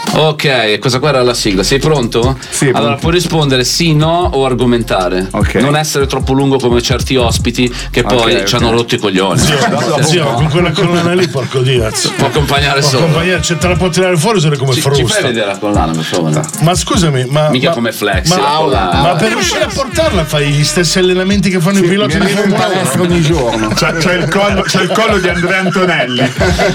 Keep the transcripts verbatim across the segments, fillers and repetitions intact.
Ok, questa qua era la sigla. Sei pronto? Sì. Allora pronto. puoi rispondere sì, no o argomentare. Ok. Non essere troppo lungo come certi ospiti che poi Ok, ci ok. hanno rotto i coglioni. Zio, zio, con quella collana lì, porco Diaz. Può accompagnare Può solo. accompagnare, cioè, te la può tirare fuori se come Ci, ci frusta. fai vedere la collana, per favore? Ma scusami, ma. Mica ma, come Flex. Ma, la collana. ma per riuscire a portarla fai gli stessi allenamenti che fanno i piloti di Viene in Formula palestra uno? ogni giorno. C'è, c'è, il collo, c'è il collo di Andrea Antonelli.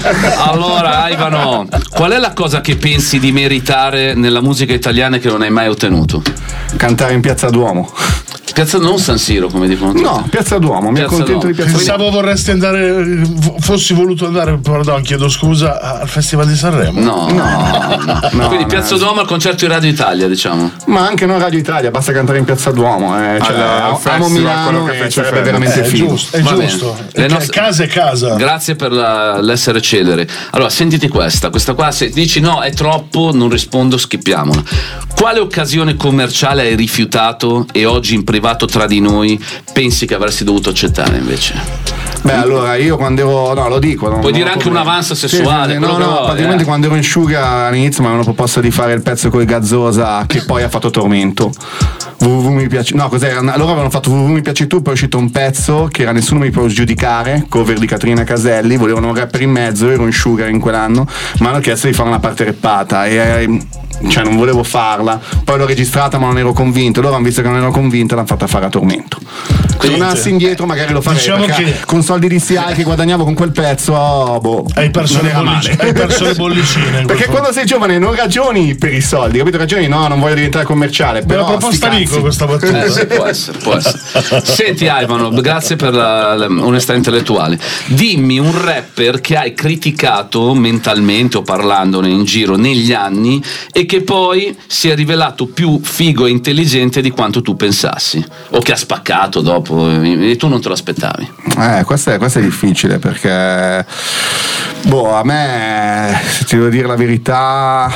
Allora, Ivano, qual è la cosa che pensi di meritare nella musica italiana che non hai mai ottenuto? Cantare in Piazza Duomo. Piazza non San Siro, come dicono tutti. No, Piazza Duomo, mi Piazza accontento Duomo. di Piazza Duomo. Pensavo vorresti andare, fossi voluto andare, pardon, chiedo scusa, al Festival di Sanremo. No, no, no. no, Quindi no. Piazza Duomo al concerto di Radio Italia, diciamo. Ma anche non Radio Italia, basta cantare in Piazza Duomo. Eh. Cioè, Allora, amo festival, Milano quello che e fece sarebbe Ferro. veramente Eh, è figo. giusto, è Va giusto. bene. E Le ca- nostre- Casa è casa. Grazie per la- l'essere celere. Allora, sentiti questa. Questa qua, se dici no, è troppo, non rispondo, schippiamola. Quale occasione commerciale hai rifiutato e oggi in privato tra di noi pensi che avresti dovuto accettare invece? Beh, allora io quando ero. No, lo dico. non- Puoi non dire ho anche problemi. un avanzo sessuale, Sì, sì, quello no, che no, vuoi, praticamente eh. quando ero in Suga all'inizio mi avevano proposto di fare il pezzo con i Gazzosa che poi ha fatto Tormento. www mi piace. No, cos'era? Loro avevano fatto www mi piaci tu, poi è uscito un pezzo che era Nessuno mi può giudicare, cover di Caterina Caselli, volevano un rapper in mezzo, ero in Sugar in quell'anno, mi hanno chiesto di fare una parte rappata e eh, cioè non volevo farla, poi l'ho registrata ma non ero convinto, loro hanno visto che non ero convinto e l'hanno fatta fare a Tormento. Se tornassi indietro magari lo farei, Diciamo perché che- con soldi di S I A che guadagnavo con quel pezzo, oh, boh, Hai perso, non le era bollic- male. hai perso le bollicine. in Perché quel quando sei giovane non ragioni per i soldi, capito? Ragioni no, non voglio diventare commerciale. Me l'ha Però proposta sti Nico cazzi. questa battuta. Eh, sì, può essere, può essere. Senti Ivano, grazie per la- la- l'onestà intellettuale. Dimmi un rapper che hai criticato mentalmente o parlandone in giro negli anni e che poi si è rivelato più figo e intelligente di quanto tu pensassi o che ha spaccato dopo e tu non te lo aspettavi. Eh, questo è, questo è difficile perché, boh, a me, se ti devo dire la verità.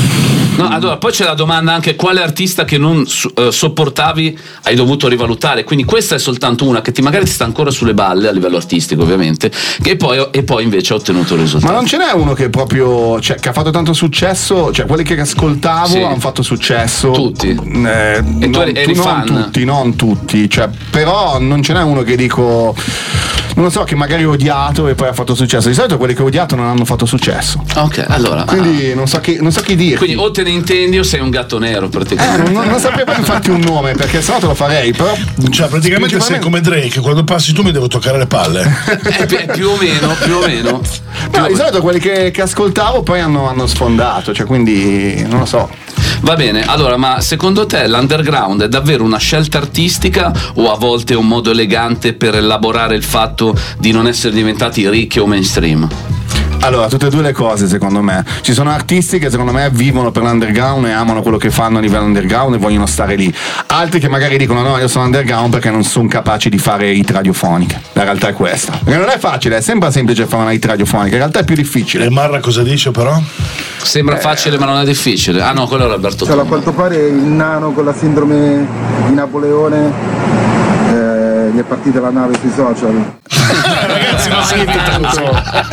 No, allora poi c'è la domanda anche quale artista che non su- eh, sopportavi hai dovuto rivalutare, quindi questa è soltanto una che ti magari ti sta ancora sulle balle a livello artistico ovviamente e poi, e poi invece ha ottenuto il risultato. Ma non ce n'è uno che proprio, cioè, che ha fatto tanto successo, cioè quelli che ascoltavo Sì. hanno fatto successo. Tutti? Eh, E tu non, eri- eri non fan? tutti, non tutti, cioè, però non ce n'è uno che dico, non lo so, che magari ho odiato e poi ha fatto successo. Di solito quelli che ho odiato non hanno fatto successo. Ok, allora. Quindi non so chi, non so chi ah, dire. quindi o te ne intendi o sei un gatto nero Eh, praticamente. non, non saprei proprio farti un nome perché sennò te lo farei, però. Cioè, praticamente sei come Drake, quando passi tu mi devo toccare le palle. Eh, pi- più o meno, più o meno. Più No, o di meno. solito quelli che, che ascoltavo poi hanno, hanno sfondato, cioè quindi non lo so. Va bene, allora, ma secondo te l'underground è davvero una scelta artistica o a volte un modo elegante per elaborare il fatto di non essere diventati ricchi o mainstream? Allora, tutte e due le cose secondo me. Ci sono artisti che secondo me vivono per l'underground e amano quello che fanno a livello underground e vogliono stare lì. Altri che magari dicono no, io sono underground perché non sono capaci di fare hit radiofoniche. La realtà è questa. Perché non è facile, è sempre semplice fare una hit radiofonica, in realtà è più difficile. E Marra cosa dice però? Sembra facile ma non è difficile. Ah no, quello era Alberto Cioè, a Tomba. quanto pare il nano con la sindrome di Napoleone eh, gli è partita la nave sui social. Ragazzi, ma sei tanto.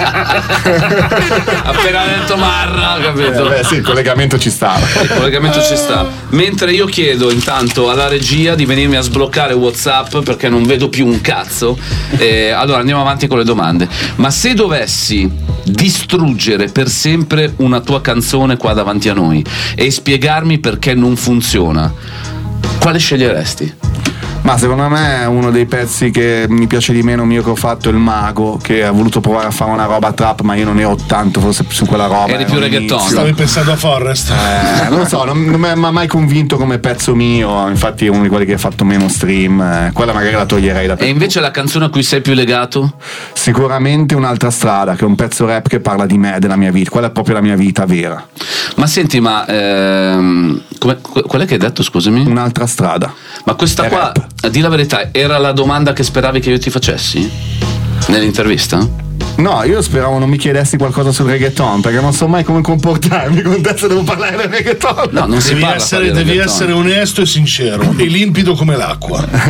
Appena detto Marra, Eh, capito? beh, sì, il collegamento ci stava. Il collegamento ci sta. Mentre io chiedo intanto alla regia di venirmi a sbloccare WhatsApp perché non vedo più un cazzo. Eh, allora andiamo avanti con le domande. Ma se dovessi distruggere per sempre una tua canzone qua davanti a noi e spiegarmi perché non funziona, quale sceglieresti? Ma secondo me è uno dei pezzi che mi piace di meno mio che ho fatto, Il Mago, che ha voluto provare a fare una roba trap, ma io non ero tanto forse su quella roba. Eri più ero reggaeton. all'inizio. Stavi pensando a Forrest? Eh, non lo so, non, non mi ha mai convinto come pezzo mio, infatti è uno di quelli che ha fatto meno stream, eh, quella magari la toglierei da E invece la canzone a cui sei più legato? Sicuramente Un'altra strada, che è un pezzo rap che parla di me, della mia vita, quella è proprio la mia vita vera. Ma senti, ma ehm, come, qual è che hai detto, scusami? Un'altra strada. Ma questa È qua, rap. di la verità, era la domanda che speravi che io ti facessi? Nell'intervista? No, io speravo non mi chiedessi qualcosa sul reggaeton, perché non so mai come comportarmi con te se devo parlare del reggaeton. No, non si Devi parla essere, qua di devi reggaeton. essere onesto e sincero e limpido come l'acqua.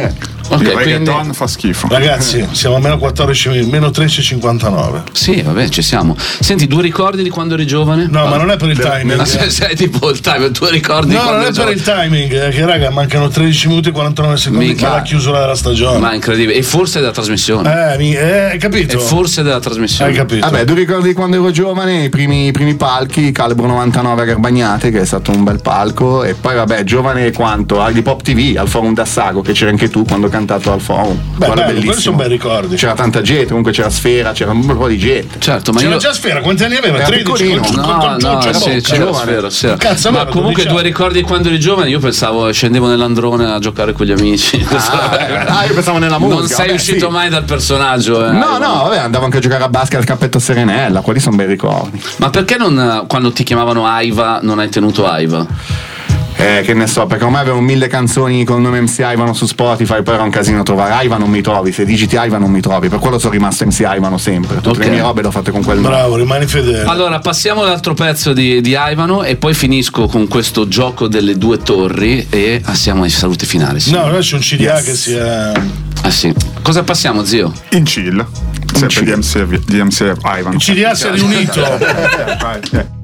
Ok, il reggaeton quindi... fa schifo. Ragazzi, siamo a meno quattordici, meno tredici e cinquantanove. Sì, vabbè, ci siamo. Senti, due ricordi di quando eri giovane? No, ma non è per il timing. Ma sei, sei tipo il time, due ricordi No, di quando non è eri per giovane? il timing, è che raga, mancano tredici minuti e quarantanove secondi Minchia. per la chiusura della stagione. Ma incredibile. E forse della trasmissione. Eh, mi, eh, hai capito? E forse della trasmissione. Hai capito? Vabbè, due ricordi di quando ero giovane, i primi, i primi palchi, Calibro novantanove a Garbagnate, che è stato un bel palco, e poi vabbè, giovane quanto? Di Pop T V, al Forum d'Assago, che c'era anche tu quando ho cantato al Forum. Beh, Quello bello, bellissimo. quelli sono bei ricordi. C'era tanta gente, comunque c'era Sfera, c'era un bel po' di gente. Certo, ma C'era io... già Sfera, quanti anni aveva? Era tredici piccolino. con, No, con, con no, Giorgio a sì, bocca. c'era Sfera, c'era. Cazzo, ma aveva comunque dodici due anni. ricordi di quando eri giovane, io pensavo scendevo nell'androne a giocare con gli amici. Ah, io pensavo nella musica. Non sei vabbè, uscito sì. mai dal personaggio. Eh, No, no, vabbè, andavo anche a giocare a basket al campetto Serenella, quelli sono bei ricordi. Ma perché non, quando ti chiamavano Aiva, non hai tenuto Aiva? Eh, che ne so, perché ormai avevo mille canzoni con il nome M C Ivano su Spotify, poi era un casino trovare Aiva, non mi trovi, se digiti Aiva non mi trovi, per quello sono rimasto M C Ivano sempre, tutte Ok. le mie robe le ho fatte con quel nome. Bravo, rimani fedele. Allora, passiamo all'altro pezzo di, di Ivano e poi finisco con questo gioco delle due torri e passiamo ai saluti finali. Sì. No, adesso c'è un C D A Yes. che sia. Ah sì. Cosa passiamo, zio? In chill, sempre chill. di M C, di M C Ivan. Il C D A si è riunito. Vai, eh.